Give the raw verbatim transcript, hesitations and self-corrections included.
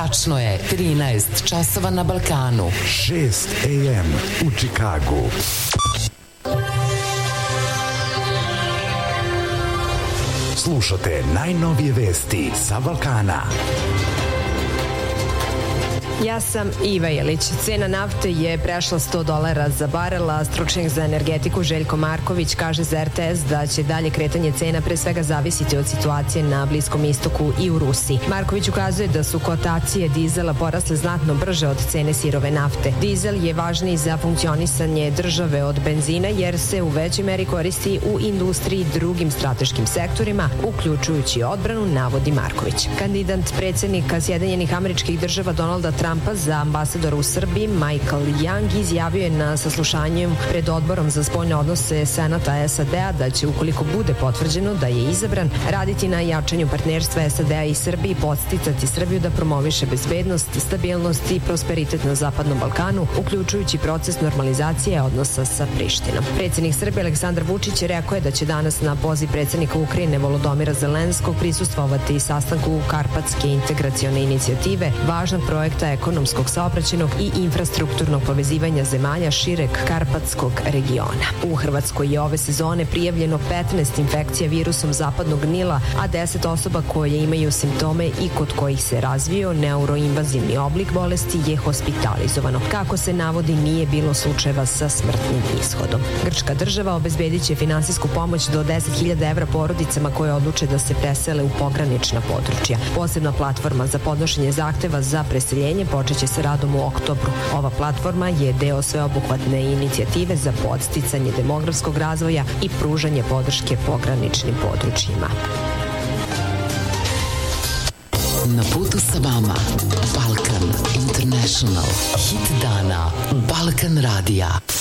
Tačno je trinaest časova na Balkanu. šest a m u Čikagu. Slušate najnovije vesti sa Balkana. Ja sam Iva Jelić. Cena nafte je prešla sto dolara za barel, a stručnjak za energetiku Željko Marković kaže za er te es da će dalje kretanje cena pre svega zavisiti od situacije na Bliskom istoku i u Rusiji. Marković ukazuje da su kotacije dizela porasle znatno brže od cene sirove nafte. Dizel je važniji za funkcionisanje države od benzina jer se u većoj meri koristi u industriji i drugim strateškim sektorima, uključujući odbranu, navodi Marković. Kandidat predsjednika Sjedinjenih Američkih Država Donalda Trumpa za ambasadora u Srbiji Michael Young izjavio je na saslušanju pred odborom za spoljne odnose Senata es a de a da će, ukoliko bude potvrđeno da je izabran, raditi na jačanju partnerstva es a de a i Srbiji i podsticati Srbiju da promoviše bezbednost, stabilnost i prosperitet na Zapadnom Balkanu, uključujući proces normalizacije odnosa sa Prištinom. Predsjednik Srbije Aleksandar Vučić rekao je da će danas na poziv predsjednika Ukrajine Volodomira Zelenskog prisustvovati sastanku Karpatske integracione inicijative, važnog projekta ekonomskog, saobraćajnog i infrastrukturnog povezivanja zemalja šireg Karpatskog regiona. U Hrvatskoj je ove sezone prijavljeno petnaest infekcija virusom zapadnog Nila, a deset osoba koje imaju simptome i kod kojih se razvio neuroinvazivni oblik bolesti je hospitalizovano. Kako se navodi, nije bilo slučajeva sa smrtnim ishodom. Grčka država obezbedit će finansijsku pomoć do deset hiljada evra porodicama koje odluče da se presele u pogranična područja. Posebna platforma za podnošenje zahteva za preseljenje počeće sa radom u oktobru. Ova platforma je deo sveobuhvatne inicijative za podsticanje demografskog razvoja i pružanje podrške pograničnim područjima. Na putu sa vama Balkan International. Hit dana Balkan radija.